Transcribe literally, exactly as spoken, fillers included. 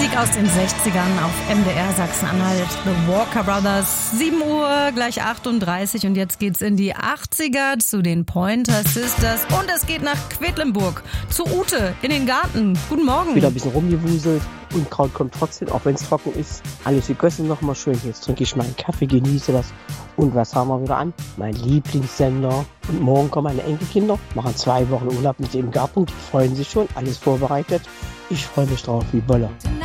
Musik aus den sechzigern auf M D R Sachsen-Anhalt, The Walker Brothers. sieben Uhr, gleich achtunddreißig und jetzt geht's in die achtziger zu den Pointer Sisters und es geht nach Quedlinburg, zu Ute in den Garten. Guten Morgen. Wieder ein bisschen rumgewuselt. Unkraut kommt trotzdem, auch wenn es trocken ist. Alles gegossen noch mal schön. Jetzt trinke ich meinen Kaffee, genieße das. Und was haben wir wieder an? Mein Lieblingssender. Und morgen kommen meine Enkelkinder, machen zwei Wochen Urlaub mit dem Garten. Die freuen sich schon, alles vorbereitet. Ich freue mich drauf wie Bolle.